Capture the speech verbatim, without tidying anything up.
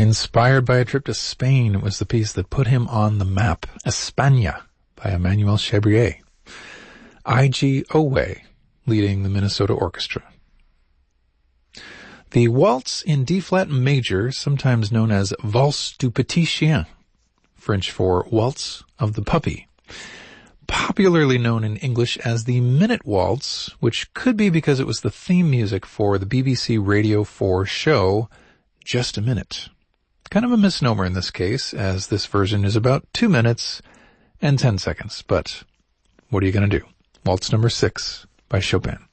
Inspired by a trip to Spain, it was the piece that put him on the map. España by Emmanuel Chabrier. I G Owe leading the Minnesota Orchestra. The waltz in D-flat major, sometimes known as Valse du Petit Chien, French for Waltz of the Puppy, popularly known in English as the Minute Waltz, which could be because it was the theme music for the B B C Radio four show Just a Minute. Kind of a misnomer in this case, as this version is about two minutes and ten seconds, but what are you going to do? Waltz number six by Chopin.